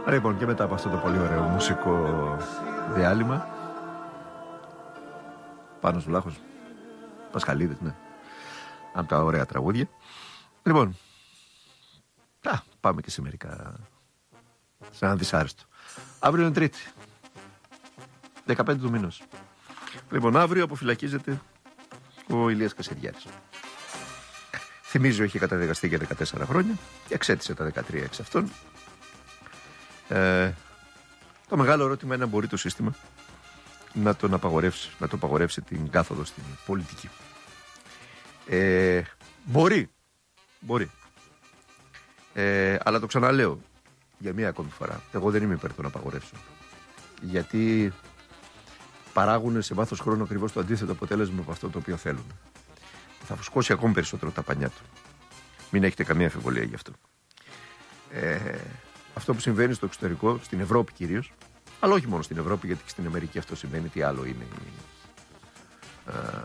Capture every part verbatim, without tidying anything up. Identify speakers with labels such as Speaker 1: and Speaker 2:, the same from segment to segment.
Speaker 1: Λοιπόν, και μετά από αυτό το πολύ ωραίο μουσικό διάλειμμα, Πάνος Βλάχος, Πασχαλίδης, ναι, από τα ωραία τραγούδια. Λοιπόν, α, πάμε και σε μερικά, σε ένα δυσάρεστο. Αύριο είναι Τρίτη, δεκαπέντε του μήνος. Λοιπόν, αύριο αποφυλακίζεται ο Ηλίας Κασιδιάρης. Θυμίζω είχε καταδικαστεί για δεκατέσσερα χρόνια και εξέτησε τα δεκατρία εξ αυτών. Ε, το μεγάλο ερώτημα είναι αν μπορεί το σύστημα να τον απαγορεύσει, να τον απαγορεύσει την κάθοδο στην πολιτική. Ε, μπορεί, μπορεί. Ε, αλλά το ξαναλέω για μία ακόμη φορά. Εγώ δεν είμαι υπέρ των απαγορεύσεων. Γιατί παράγουν σε βάθος χρόνου ακριβώς το αντίθετο αποτέλεσμα από αυτό το οποίο θέλουν. Θα φουσκώσει ακόμη περισσότερο τα πανιά του. Μην έχετε καμία αμφιβολία γι' αυτό. Ε, αυτό που συμβαίνει στο εξωτερικό, στην Ευρώπη κυρίως, αλλά όχι μόνο στην Ευρώπη, γιατί και στην Αμερική αυτό συμβαίνει. Τι άλλο είναι η, α,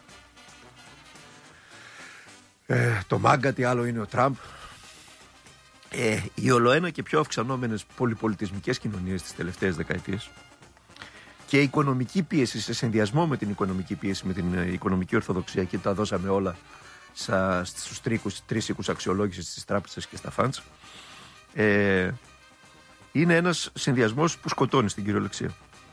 Speaker 1: ε, το μάγκα, τι άλλο είναι ο Τραμπ. Ε, οι ολοένα και πιο αυξανόμενες πολυπολιτισμικές κοινωνίες τις τελευταίες δεκαετίες και η οικονομική πίεση σε συνδυασμό με την οικονομική πίεση, με την οικονομική ορθοδοξία, και τα δώσαμε όλα στους τρεις οίκους αξιολόγησης στις τράπεζες και στα φαντς, ε, είναι ένας συνδυασμός που σκοτώνει στην κυριολεξία.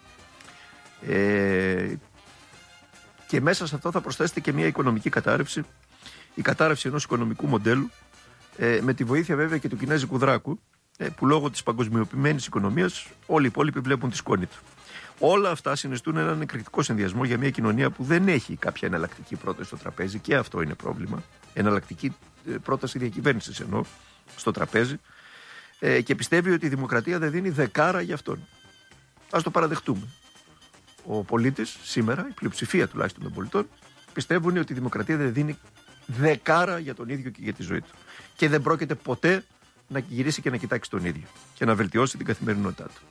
Speaker 1: Ε, και μέσα σε αυτό θα προσθέσετε και μια οικονομική κατάρρευση, η κατάρρευση ενός οικονομικού μοντέλου, ε, με τη βοήθεια βέβαια και του κινέζικου δράκου, ε, που λόγω της παγκοσμιοποιημένης οικονομίας όλοι οι υπόλοιποι βλέπουν τη σκόνη του. Όλα αυτά συνιστούν έναν εκρηκτικό συνδυασμό για μια κοινωνία που δεν έχει κάποια εναλλακτική πρόταση στο τραπέζι, και αυτό είναι πρόβλημα. Εναλλακτική πρόταση διακυβέρνησης εννοώ στο τραπέζι, ε, και πιστεύει ότι η δημοκρατία δεν δίνει δεκάρα για αυτόν. Ας το παραδεχτούμε. Ο πολίτης σήμερα, η πλειοψηφία τουλάχιστον των πολιτών, πιστεύουν ότι η δημοκρατία δεν δίνει δεκάρα για τον ίδιο και για τη ζωή του. Και δεν πρόκειται ποτέ να γυρίσει και να κοιτάξει τον ίδιο και να βελτιώσει την καθημερινότητά του.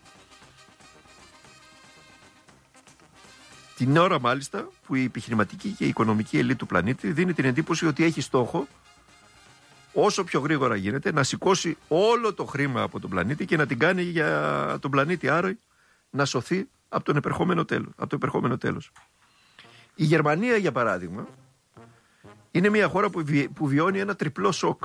Speaker 1: Την ώρα μάλιστα που η επιχειρηματική και η οικονομική ελίτ του πλανήτη δίνει την εντύπωση ότι έχει στόχο όσο πιο γρήγορα γίνεται να σηκώσει όλο το χρήμα από τον πλανήτη και να την κάνει για τον πλανήτη, άρα να σωθεί από, τον επερχόμενο τέλος, από το επερχόμενο τέλος. Η Γερμανία, για παράδειγμα, είναι μια χώρα που, βι, που βιώνει ένα τριπλό σοκ.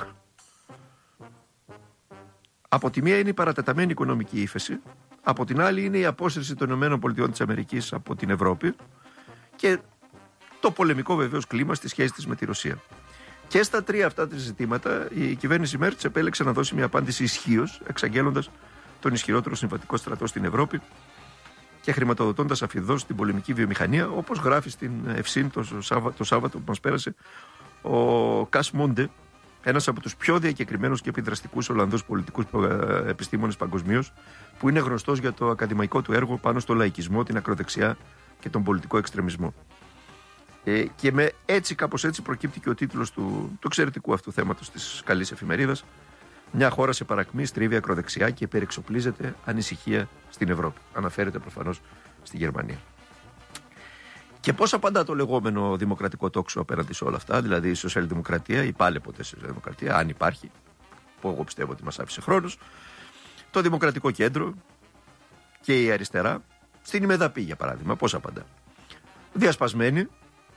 Speaker 1: Από τη μία είναι η παρατεταμένη οικονομική ύφεση, από την άλλη είναι η απόσυρση των ΗΠΑ από την Ευρώπη και το πολεμικό βεβαίως κλίμα στη σχέση της με τη Ρωσία. Και στα τρία αυτά τα ζητήματα η κυβέρνηση Μέρτς επέλεξε να δώσει μια απάντηση ισχύως, εξαγγέλλοντας τον ισχυρότερο συμβατικό στρατό στην Ευρώπη και χρηματοδοτώντας αφιδώς την πολεμική βιομηχανία, όπως γράφει στην Ευσύν το, το Σάββατο που μας πέρασε ο Κας Μόντε, ένας από τους πιο διακεκριμένους και επιδραστικούς Ολλανδούς πολιτικούς επιστήμονες παγκοσμίως, που είναι γνωστός για το ακαδημαϊκό του έργο πάνω στο λαϊκισμό, την ακροδεξιά και τον πολιτικό εξτρεμισμό. Ε, και με έτσι, κάπως έτσι, προκύπτει και ο τίτλος του, του εξαιρετικού αυτού θέματος της καλής εφημερίδας. Μια χώρα σε παρακμή στρίβει ακροδεξιά και υπερεξοπλίζεται ανησυχία στην Ευρώπη. Αναφέρεται προφανώς στη Γερμανία. Και πώς απαντά το λεγόμενο δημοκρατικό τόξο απέναντι σε όλα αυτά, δηλαδή η σοσιαλδημοκρατία, η πάλι ποτέ σοσιαλδημοκρατία, αν υπάρχει, που εγώ πιστεύω ότι μας άφησε χρόνος, το Δημοκρατικό Κέντρο και η αριστερά, στην ημεδαπή για παράδειγμα, πώς απαντά? Διασπασμένοι,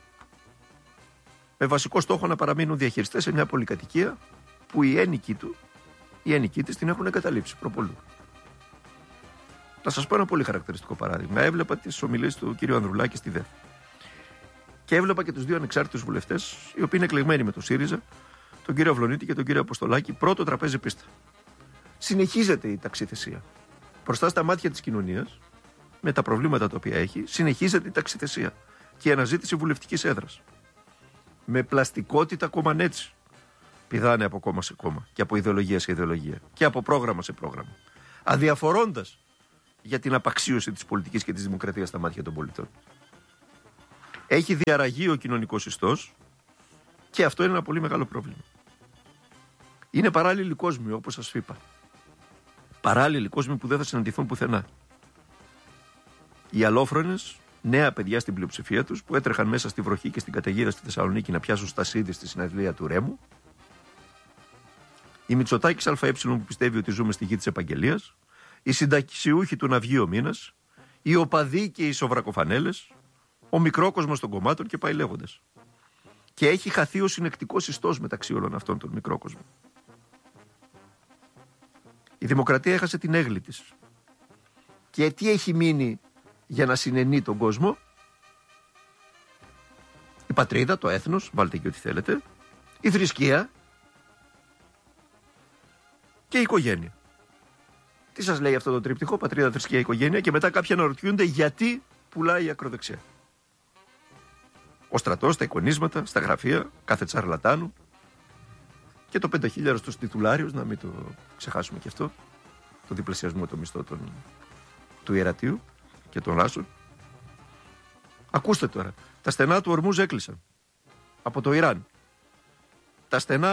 Speaker 1: με βασικό στόχο να παραμείνουν διαχειριστές σε μια πολυκατοικία που οι ένοικοι του, οι ένοικοι της την έχουν εγκαταλείψει προπολού. Θα σας πω ένα πολύ χαρακτηριστικό παράδειγμα. Έβλεπα τις ομιλίες του κ. Ανδρουλάκη στη ΔΕΘ. Και έβλεπα και τους δύο ανεξάρτητους βουλευτές, οι οποίοι είναι εκλεγμένοι με τον ΣΥΡΙΖΑ, τον κύριο Αυλονίτη και τον κύριο Αποστολάκη, πρώτο τραπέζι πίστα. Συνεχίζεται η ταξιθεσία. Μπροστά στα μάτια της κοινωνίας, με τα προβλήματα τα οποία έχει, συνεχίζεται η ταξιθεσία και η αναζήτηση βουλευτικής έδρας. Με πλαστικότητα κομμανέτσι. Πηδάνε από κόμμα σε κόμμα και από ιδεολογία σε ιδεολογία και από πρόγραμμα σε πρόγραμμα. Αδιαφορώντας για την απαξίωση της πολιτικής και της δημοκρατίας στα μάτια των πολιτών. Έχει διαραγεί ο κοινωνικός ιστός και αυτό είναι ένα πολύ μεγάλο πρόβλημα. Είναι παράλληλοι κόσμοι, όπως σας είπα. Παράλληλοι κόσμοι που δεν θα συναντηθούν πουθενά. Οι αλόφρονες, νέα παιδιά στην πλειοψηφία τους, που έτρεχαν μέσα στη βροχή και στην καταιγίδα στη Θεσσαλονίκη να πιάσουν στασίδι στη συναυλία του Ρέμου. Η Μητσοτάκης ΑΕ που πιστεύει ότι ζούμε στη γη της επαγγελίας. οι συνταξιούχοι του να βγει ο μήνας, οι οπαδοί και οι σοβρακοφανέλες, ο μικρόκοσμος των κομμάτων και πάει λέγοντας. Και έχει χαθεί ο συνεκτικός ιστός μεταξύ όλων αυτών των μικρόκοσμων. Η δημοκρατία έχασε την έγκλη της. Και τι έχει μείνει για να συνενεί τον κόσμο? Η πατρίδα, το έθνος, βάλτε και ό,τι θέλετε, η θρησκεία και η οικογένεια. Τι σας λέει αυτό το τρίπτυχο, πατρίδα, θρησκεία, οικογένεια, και μετά κάποιοι αναρωτιούνται γιατί πουλάει η ακροδεξιά. Ο στρατός, τα εικονίσματα, στα γραφεία, κάθε τσαρλατάνου και το πενταχίλιαρο στους τιτουλάριους, να μην το ξεχάσουμε και αυτό, το διπλασιασμό το μισθό των, του Ιερατείου και των Ράσων. Ακούστε τώρα, τα στενά του Ορμούζ έκλεισαν από το Ιράν. Τα στενά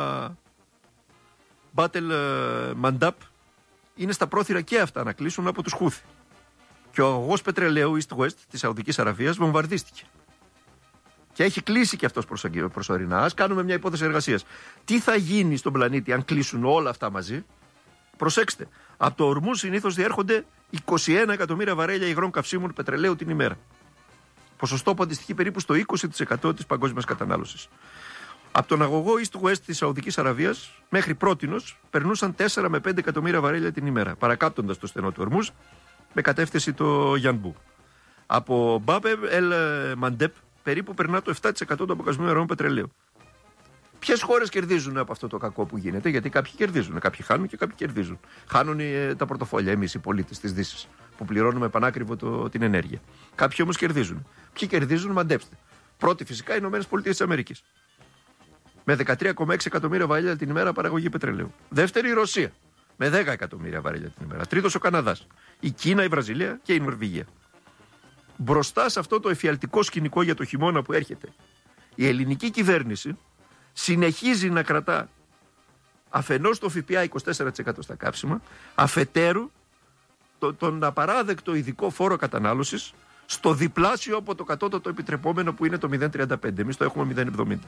Speaker 1: Μπάτελ Μαντάπ είναι στα πρόθυρα και αυτά να κλείσουν από τους Χούθη. Και ο αγωγός πετρελαίου East-West της Σαουδικής Αραβίας βομβαρδίστηκε. Και έχει κλείσει και αυτός προσωρινά. Ας κάνουμε μια υπόθεση εργασίας. Τι θα γίνει στον πλανήτη αν κλείσουν όλα αυτά μαζί? Προσέξτε, από το Ορμούζ συνήθως διέρχονται είκοσι ένα εκατομμύρια βαρέλια υγρών καυσίμων πετρελαίου την ημέρα. Ποσοστό που αντιστοιχεί περίπου στο είκοσι τοις εκατό της παγκόσμιας κατανάλωσης. Από τον αγωγό East-West της Σαουδικής Αραβίας μέχρι πρότινος περνούσαν τέσσερα με πέντε εκατομμύρια βαρέλια την ημέρα, παρακάπτοντας το στενό του Ορμούζ με κατεύθυνση το Γιανμπού. Από Μπάπε Ελ Μαντέπ περίπου περνά το επτά τοις εκατό των παγκοσμίων ροών πετρελαίου. Ποιες χώρες κερδίζουν από αυτό το κακό που γίνεται? Γιατί κάποιοι κερδίζουν, κάποιοι χάνουν και κάποιοι κερδίζουν. Χάνουν τα πορτοφόλια, εμείς οι πολίτες της Δύσης, που πληρώνουμε πανάκριβο το, την ενέργεια. Κάποιοι όμως κερδίζουν. Ποιοι κερδίζουν? Μαντέψτε. Πρώτη φυσικά οι Ηνωμένες Πολιτείες της Αμερικής. Με δεκατρία κόμμα έξι εκατομμύρια βαρέλια την ημέρα παραγωγή πετρελαίου. Δεύτερη η Ρωσία. Με δέκα εκατομμύρια βαρέλια την ημέρα. Τρίτος ο Καναδάς. Η Κίνα, η Βραζιλία και η Νορβηγία. Μπροστά σε αυτό το εφιαλτικό σκηνικό για το χειμώνα που έρχεται, η ελληνική κυβέρνηση συνεχίζει να κρατά αφενός το ΦΠΑ είκοσι τέσσερα τοις εκατό στα καύσιμα, αφετέρου το, τον απαράδεκτο ειδικό φόρο κατανάλωσης στο διπλάσιο από το κατώτατο επιτρεπόμενο που είναι το μηδέν κόμμα τριάντα πέντε. Εμείς το έχουμε μηδέν κόμμα εβδομήντα.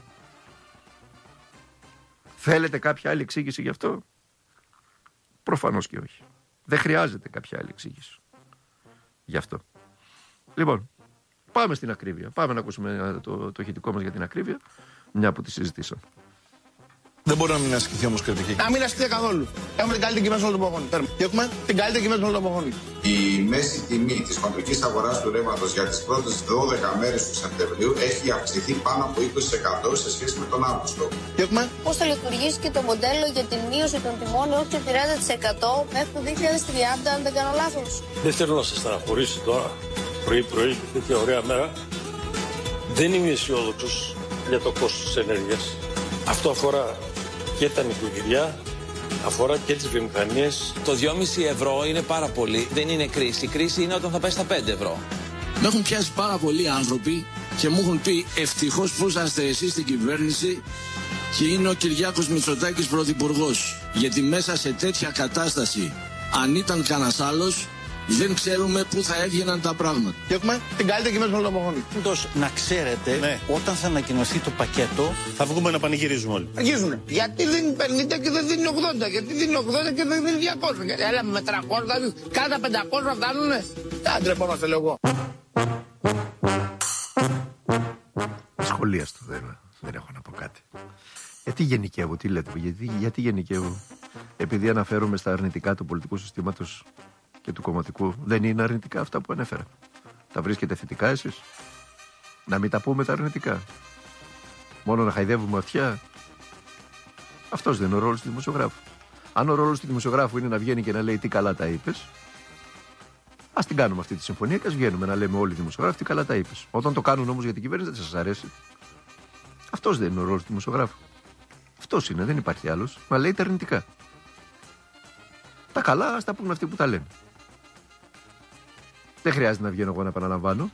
Speaker 1: Θέλετε κάποια άλλη εξήγηση γι' αυτό? Προφανώς και όχι. Δεν χρειάζεται κάποια άλλη εξήγηση γι' αυτό. Λοιπόν, πάμε στην ακρίβεια. Πάμε να ακούσουμε το, το ηχητικό μας για την ακρίβεια, μια που τη συζητήσαμε.
Speaker 2: Δεν μπορεί να μην ασκηθεί όμως κριτική.
Speaker 3: Να μην ασκηθεί καθόλου. Έχουμε την καλύτερη κυβέρνηση όλων των εποχών. Και έχουμε την καλύτερη κυβέρνηση όλων των εποχών.
Speaker 4: Η μέση τιμή της χοντρικής αγοράς του ρεύματος για τις πρώτες δώδεκα μέρες του Σεπτεμβρίου έχει αυξηθεί πάνω από είκοσι τοις εκατό σε σχέση με τον Αύγουστο.
Speaker 3: Και έχουμε
Speaker 5: πώς θα λειτουργήσει και το μοντέλο για την μείωση των τιμών έως και τριάντα τοις εκατό μέχρι το δύο χιλιάδες τριάντα, αν δεν κάνω λάθος.
Speaker 6: Δεν θέλω να σας στεναχωρήσω τώρα, πρωί-πρωί και τέτοια ωραία μέρα. Δεν είμαι αισιόδοξος για το κόστος της ενέργειας. Αυτό αφορά και τα νοικοκυριά, αφορά και τις βιομηχανίες.
Speaker 7: Το δυόμισι ευρώ είναι πάρα πολύ. Δεν είναι κρίση. Η κρίση είναι όταν θα πέσει στα πέντε ευρώ.
Speaker 8: Με έχουν πιάσει πάρα πολλοί άνθρωποι και μου έχουν πει ευτυχώς που είσαστε εσείς στην κυβέρνηση και είναι ο Κυριάκος Μητσοτάκης πρωθυπουργός. Γιατί μέσα σε τέτοια κατάσταση, αν ήταν κανένας άλλος, δεν ξέρουμε πού θα έβγαιναν τα πράγματα.
Speaker 3: Και έχουμε την καλύτερη κυβέρνηση όλων των εποχών.
Speaker 9: Πάντως, να ξέρετε, ναι, όταν θα ανακοινωθεί το πακέτο,
Speaker 2: θα βγούμε να πανηγυρίζουμε όλοι.
Speaker 3: Αρχίζουνε. Γιατί δίνει πενήντα και δεν δίνει ογδόντα, γιατί δίνει ογδόντα και δεν δίνει διακόσια. Γιατί έλα με τριακόσια, cada πεντακόσια φτάνουνε. Τα ντρεπόμαστε, λέω εγώ.
Speaker 1: Σχολίαστο, δεν, δεν έχω να πω κάτι. Γιατί γενικεύω, τι λέτε, γιατί, γιατί γενικεύω? Επειδή αναφέρομαι στα αρνητικά του πολιτικού συστήματος και του κομματικού, δεν είναι αρνητικά αυτά που ανέφερα? Τα βρίσκετε θετικά εσείς? Να μην τα πούμε τα αρνητικά? Μόνο να χαϊδεύουμε αυτιά? Αυτός δεν είναι ο ρόλος του δημοσιογράφου. Αν ο ρόλος του δημοσιογράφου είναι να βγαίνει και να λέει τι καλά τα είπες, ας την κάνουμε αυτή τη συμφωνία και ας βγαίνουμε να λέμε όλοι οι δημοσιογράφοι τι καλά τα είπες. Όταν το κάνουν όμως για την κυβέρνηση δεν σας αρέσει. Αυτός δεν είναι ο ρόλος του δημοσιογράφου. Αυτός είναι, δεν υπάρχει άλλος. Να λέει τα αρνητικά. Τα καλά ας τα πούμε αυτοί που τα λένε. Δεν χρειάζεται να βγαίνω εγώ να επαναλαμβάνω.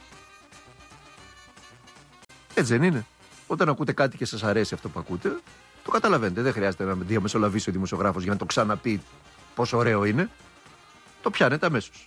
Speaker 1: Έτσι δεν είναι? Όταν ακούτε κάτι και σας αρέσει αυτό που ακούτε, το καταλαβαίνετε. Δεν χρειάζεται να διαμεσολαβήσει ο δημοσιογράφος για να το ξαναπεί πόσο ωραίο είναι. Το πιάνετε αμέσως.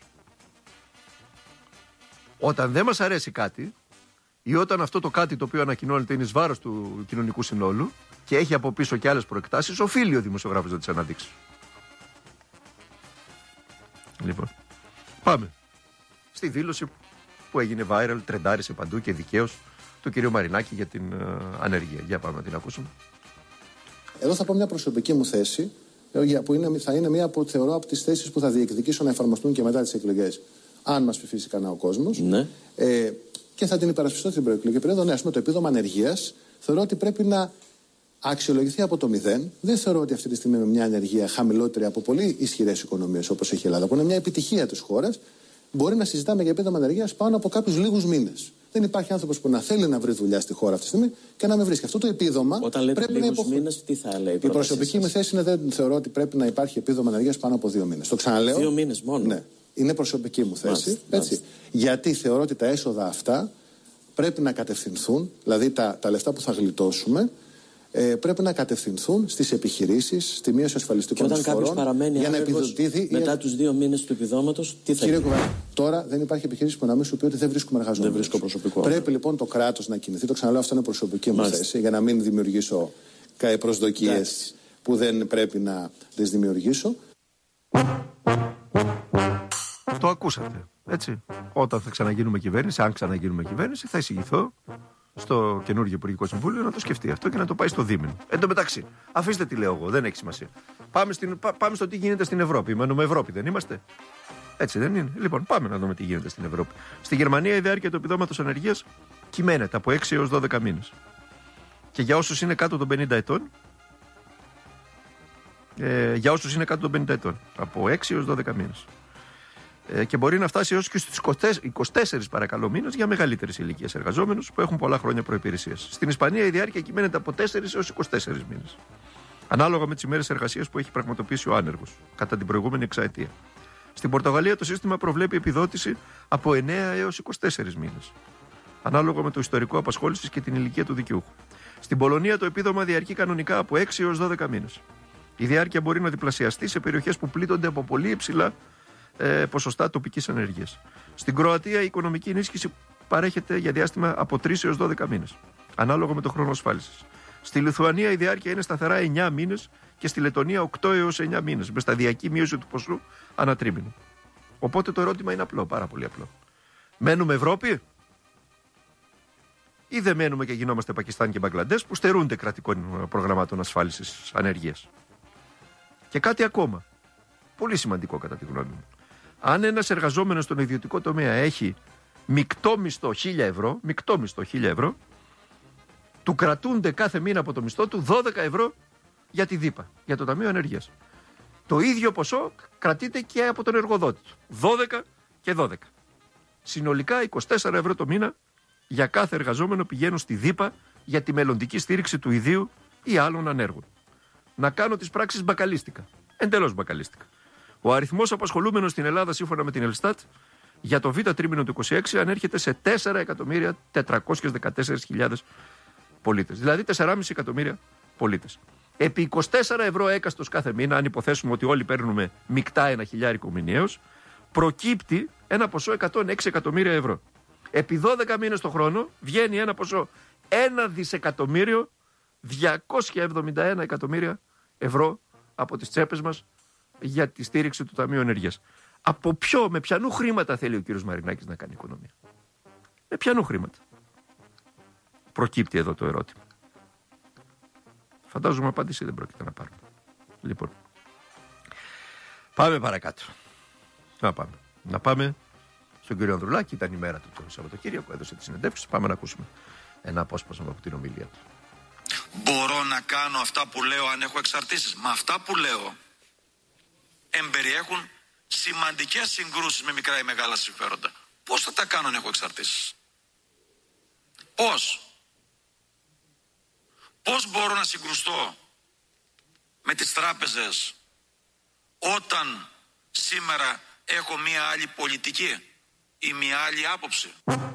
Speaker 1: Όταν δεν μας αρέσει κάτι, ή όταν αυτό το κάτι το οποίο ανακοινώνεται είναι εις βάρος του κοινωνικού συνόλου και έχει από πίσω και άλλες προεκτάσεις, οφείλει ο δημοσιογράφος να τις αναδείξει. Λοιπόν, πάμε στη δήλωση που έγινε viral, τρεντάρισε παντού και δικαίως, του κ. Μαρινάκη για την uh, ανεργία. Για πάμε να την ακούσουμε.
Speaker 10: Εδώ θα πω μια προσωπική μου θέση, που είναι, θα είναι μια από, θεωρώ, από τις θέσεις που θα διεκδικήσω να εφαρμοστούν και μετά τις εκλογές, αν μας ψηφίσει κανένα ο κόσμος. Ναι. Ε, και θα την υπερασπιστώ στην προεκλογική περίοδο. Ναι, ας πούμε, το επίδομα ανεργίας θεωρώ ότι πρέπει να αξιολογηθεί από το μηδέν. Δεν θεωρώ ότι αυτή τη στιγμή με μια ανεργία χαμηλότερη από πολύ ισχυρές οικονομίες όπως έχει η Ελλάδα, που είναι μια επιτυχία της χώρας, μπορεί να συζητάμε για επίδομα ανεργίας πάνω από κάποιους λίγους μήνες. Δεν υπάρχει άνθρωπος που να θέλει να βρει δουλειά στη χώρα αυτή τη στιγμή και να με βρίσκει. Αυτό το επίδομα.
Speaker 11: Όταν λέτε
Speaker 10: πρέπει
Speaker 11: λίγους
Speaker 10: να υποχ...
Speaker 11: μήνες, τι θα λέει.
Speaker 10: Η προσωπική μου θέση είναι δεν θεωρώ ότι πρέπει να υπάρχει επίδομα ανεργίας πάνω από δύο μήνες. Το ξαναλέω.
Speaker 11: Δύο μήνες μόνο.
Speaker 10: Ναι. Είναι προσωπική μου θέση. Μάλιστα, έτσι. Μάλιστα. Γιατί θεωρώ ότι τα έσοδα αυτά πρέπει να κατευθυνθούν, δηλαδή τα, τα λεφτά που θα γλιτώσουμε, ε, πρέπει να κατευθυνθούν στις επιχειρήσεις, στη μείωση ασφαλιστικών εισφορών.
Speaker 11: Και όταν κάποιος παραμένει
Speaker 10: για να
Speaker 11: επιδοτηθεί μετά για... τους δύο μήνες του επιδόματος, τι θα
Speaker 10: γίνει. Τώρα δεν υπάρχει επιχείρηση που να μην σου πει ότι δεν βρίσκουμε εργαζόμενους.
Speaker 11: Δεν βρίσκω προσωπικό.
Speaker 10: Πρέπει λοιπόν το κράτος να κινηθεί. Το ξαναλέω, αυτό είναι προσωπική μου Μάλιστα. θέση, για να μην δημιουργήσω προσδοκίες που δεν πρέπει να τις δημιουργήσω.
Speaker 1: Το ακούσατε, έτσι. Όταν θα ξαναγίνουμε κυβέρνηση, αν ξαναγίνουμε κυβέρνηση, θα εισηγηθώ στο καινούργιο Υπουργικό Συμβούλιο να το σκεφτεί αυτό και να το πάει στο δίμηνο. Εν τω μεταξύ, αφήστε τι λέω εγώ, δεν έχει σημασία. Πάμε, στην, πά, πάμε στο τι γίνεται στην Ευρώπη. Μένουμε Ευρώπη, δεν είμαστε. Έτσι δεν είναι. Λοιπόν, πάμε να δούμε τι γίνεται στην Ευρώπη. Στη Γερμανία η διάρκεια του επιδόματος ανεργίας κυμαίνεται από έξι έως δώδεκα μήνες. Και για όσους είναι κάτω των πενήντα ετών, ε, για όσους είναι κάτω των πενήντα ετών, από έξι έως δώδεκα μήνες. Ε, και μπορεί να φτάσει έως και στους είκοσι τέσσερις παρακαλώ μήνες για μεγαλύτερες ηλικίες εργαζόμενους που έχουν πολλά χρόνια προϋπηρεσίας. Στην Ισπανία η διάρκεια κυμαίνεται από τέσσερις έως είκοσι τέσσερις μήνες. Ανάλογα με τις ημέρες εργασίας που έχει πραγματοποιήσει ο άνεργος κατά την προηγούμενη εξαετία. Στην Πορτογαλία το σύστημα προβλέπει επιδότηση από εννέα έως είκοσι τέσσερις μήνες. Ανάλογα με το ιστορικό απασχόλησης και την ηλικία του δικαιούχου. Στην Πολωνία το επίδομα διαρκεί κανονικά από έξι έως δώδεκα μήνες. Η διάρκεια μπορεί να διπλασιαστεί σε περιοχές που πλήττονται από πολύ υψηλά ε, ποσοστά τοπικής ανεργίας. Στην Κροατία η οικονομική ενίσχυση παρέχεται για διάστημα από τρεις έως δώδεκα μήνες, ανάλογα με το χρόνο ασφάλισης. Στη Λιθουανία η διάρκεια είναι σταθερά εννέα μήνες και στη Λετωνία οκτώ έως εννέα μήνες, με σταδιακή μείωση του ποσού ανά τρίμηνο. Οπότε το ερώτημα είναι απλό, πάρα πολύ απλό. Μένουμε Ευρώπη ή δεν μένουμε και γινόμαστε Πακιστάν και Μπαγκλαντές που στερούνται κρατικών προγραμμάτων ασφάλισης ανεργίας? Και κάτι ακόμα, πολύ σημαντικό κατά τη γνώμη μου. Αν ένας εργαζόμενος στον ιδιωτικό τομέα έχει μεικτό μισθό χίλια ευρώ, μεικτό μισθό χίλια ευρώ, του κρατούνται κάθε μήνα από το μισθό του δώδεκα ευρώ για τη ΔΥΠΑ, για το Ταμείο Ανεργίας. Το ίδιο ποσό κρατείται και από τον εργοδότη του. δώδεκα και δώδεκα. Συνολικά είκοσι τέσσερα ευρώ το μήνα για κάθε εργαζόμενο πηγαίνουν στη ΔΥΠΑ για τη μελλοντική στήριξη του ιδίου ή άλλων ανέργων. Να κάνω τις πράξεις μπακαλίστικα. Εντελώς μπακαλίστικα. Ο αριθμός απασχολούμενων στην Ελλάδα, σύμφωνα με την Ελστάτ, για το Β τρίμηνο του είκοσι έξι ανέρχεται σε τέσσερα εκατομμύρια τετρακόσιες δεκατέσσερις χιλιάδες πολίτες. Δηλαδή τέσσερα κόμμα πέντε εκατομμύρια πολίτες. Επί είκοσι τέσσερα ευρώ έκαστος κάθε μήνα, αν υποθέσουμε ότι όλοι παίρνουμε μεικτά ένα χιλιάρικο μηνιαίως, προκύπτει ένα ποσό εκατόν έξι εκατομμύρια ευρώ. Επί δώδεκα μήνες το χρόνο βγαίνει ένα ποσό ένα δισεκατομμύριο διακόσια εβδομήντα ένα εκατομμύρια ευρώ από τις τσέπες μας για τη στήριξη του Ταμείου Ενεργείας. Από ποιο, με ποιανού χρήματα θέλει ο κύριος Μαρινάκης να κάνει οικονομία? Με ποιανού χρήματα? Προκύπτει εδώ το ερώτημα. Φαντάζομαι απάντηση δεν πρόκειται να πάρουμε. Λοιπόν, πάμε παρακάτω. Να πάμε. Να πάμε στον κύριο Ανδρουλάκη. Ήταν η μέρα του το Σαββατοκύριακο, έδωσε τη συνεντεύξη. Πάμε να ακούσουμε ένα απόσπασμα από την ομιλία του.
Speaker 12: Μπορώ να κάνω αυτά που λέω αν έχω εξαρτήσεις? Μα αυτά που λέω εμπεριέχουν σημαντικές συγκρούσεις με μικρά ή μεγάλα συμφέροντα. Πώς θα τα κάνω αν έχω εξαρτήσεις? Πώς? Πώς μπορώ να συγκρουστώ με τις τράπεζες όταν σήμερα έχω μία άλλη πολιτική ή μία άλλη άποψη?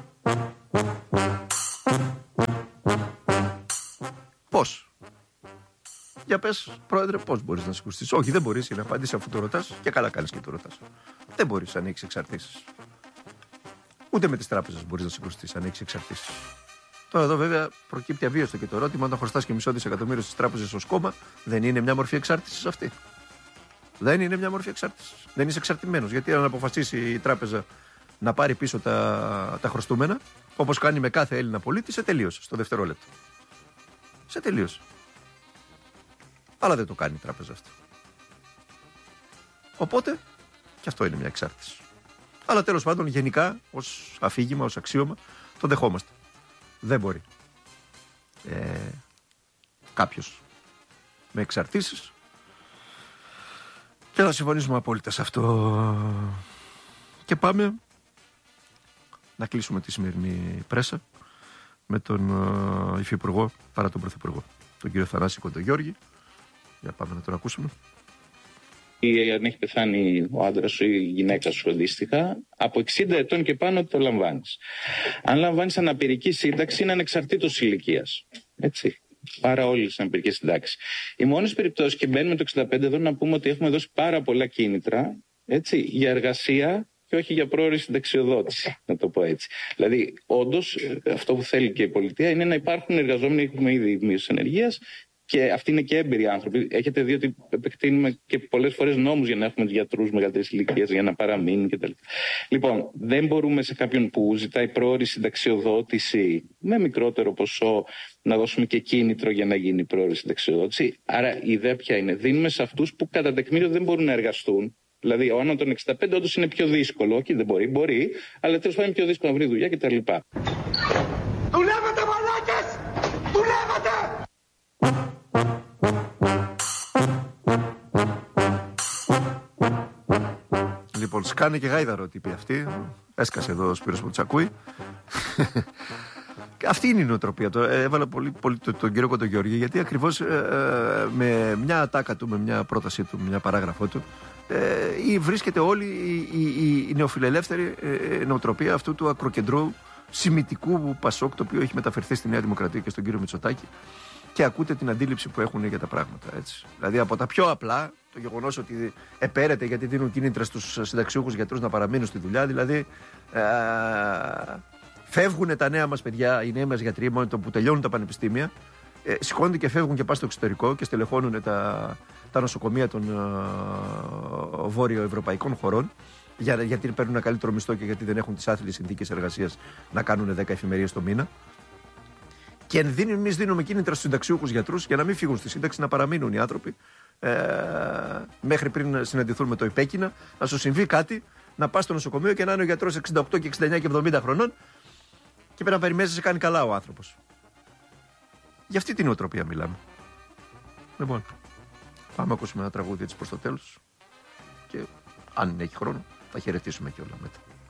Speaker 1: Πώς? Για πες, πρόεδρε, πώς μπορείς να συγκρουστείς? Όχι, δεν μπορείς, είναι απάντηση αφού το ρωτάς, και καλά κάνεις και το ρωτάς. Δεν μπορείς αν έχεις εξαρτήσεις. Ούτε με τις τράπεζες μπορείς να συγκρουστείς αν έχεις εξαρτήσεις. Τώρα εδώ βέβαια προκύπτει αβίαστο και το ερώτημα: όταν χρωστάς και μισό δισεκατομμύριο στις τράπεζες ως κόμμα, δεν είναι μια μορφή εξάρτησης αυτή? Δεν είναι μια μορφή εξάρτησης. Δεν είσαι εξαρτημένος. Γιατί αν αποφασίσει η τράπεζα να πάρει πίσω τα, τα χρωστούμενα, όπως κάνει με κάθε Έλληνα πολίτη, σε τελείωσε στο δευτερόλεπτο. Σε τελείωσε. Αλλά δεν το κάνει η τράπεζα αυτή. Οπότε και αυτό είναι μια εξάρτηση. Αλλά τέλος πάντων, γενικά, ως αφήγημα, ως αξίωμα, το δεχόμαστε. Δεν μπορεί ε, κάποιος με εξαρτήσεις, και θα συμφωνήσουμε απόλυτα σε αυτό. Και πάμε να κλείσουμε τη σημερινή πρέσα με τον uh, υφυπουργό παρά τον πρωθυπουργό, τον κύριο Θανάση Κοντογιώργη. Για πάμε να τον ακούσουμε.
Speaker 13: Ή αν έχει πεθάνει ο άντρας σου ή η γυναίκα σου αντίστοιχα, από εξήντα ετών και πάνω το λαμβάνεις. Αν λαμβάνεις αναπηρική σύνταξη, είναι ανεξαρτήτως ηλικίας. Έτσι. Πάρα όλες τις αναπηρικές συντάξεις. Οι μόνες περιπτώσεις, και μπαίνουμε το εξήντα πέντε εδώ, να πούμε ότι έχουμε δώσει πάρα πολλά κίνητρα, έτσι, για εργασία και όχι για πρόωρη συνταξιοδότηση, να το πω έτσι. Δηλαδή, όντως, αυτό που θέλει και η πολιτεία είναι να υπάρχουν εργαζόμενοι, έχουμε ήδη μείωση ενεργείας. Και αυτοί είναι και έμπειροι άνθρωποι. Έχετε δει ότι επεκτείνουμε και πολλές φορές νόμους για να έχουμε γιατρούς μεγαλύτερης ηλικίας, για να παραμείνουν κτλ. Λοιπόν, δεν μπορούμε σε κάποιον που ζητάει πρόωρη συνταξιοδότηση με μικρότερο ποσό να δώσουμε και κίνητρο για να γίνει πρόωρη συνταξιοδότηση. Άρα η ιδέα ποια είναι? Δίνουμε σε αυτούς που κατά τεκμήριο δεν μπορούν να εργαστούν. Δηλαδή, ο άνω των εξήντα πέντε όντως είναι πιο δύσκολο. Όχι, δεν μπορεί, μπορεί, αλλά τέλος πάντων είναι πιο δύσκολο να βρει δουλειά κτλ.
Speaker 3: Δουλεύετε, μαλάκες! Δουλεύετε!
Speaker 1: Λοιπόν, σκάνε και γάιδαρο τύπη αυτή. Έσκασε εδώ ο Σπύρος που τους ακούει. Αυτή είναι η νοοτροπία. Το έβαλα πολύ, πολύ τον, τον κύριο Κοντογιώργη, γιατί ακριβώς ε, ε, με μια ατάκα του, με μια πρότασή του, μια παράγραφό του, ε, βρίσκεται όλη η, η, η, η νεοφιλελεύθερη ε, νοοτροπία αυτού του ακροκεντρού σημιτικού Πασόκ, το οποίο έχει μεταφερθεί στη Νέα Δημοκρατία και στον κύριο Μητσοτάκη, και ακούτε την αντίληψη που έχουν για τα πράγματα. Έτσι. Δηλαδή, από τα πιο απλά, το γεγονός ότι επέρεται γιατί δίνουν κίνητρα στους συνταξιούχους γιατρούς να παραμείνουν στη δουλειά, δηλαδή ε, φεύγουν τα νέα μας παιδιά, οι νέοι μας γιατροί, μόνο που τελειώνουν τα πανεπιστήμια, ε, σηκώνονται και φεύγουν και πάνε στο εξωτερικό και στελεχώνουν τα, τα νοσοκομεία των ε, βόρειο-ευρωπαϊκών χωρών, για, γιατί παίρνουν ένα καλύτερο μισθό και γιατί δεν έχουν τις άθλιες συνθήκες εργασίας να κάνουν δέκα εφημερίες το μήνα. Και εμείς δίνουμε κίνητρα στους συνταξιούχους γιατρούς για να μην φύγουν στη σύνταξη, να παραμείνουν οι άνθρωποι ε, μέχρι πριν συναντηθούν με το υπέκεινα, να σου συμβεί κάτι, να πας στο νοσοκομείο και να είναι ο γιατρός εξήντα οκτώ και εξήντα εννιά και εβδομήντα χρονών και πρέπει να περιμένεις να σε κάνει καλά ο άνθρωπος. Για αυτή την νοοτροπία μιλάμε. Λοιπόν, πάμε να ακούσουμε ένα τραγούδι έτσι προς το τέλος και αν έχει χρόνο θα χαιρετήσουμε και όλα μετά.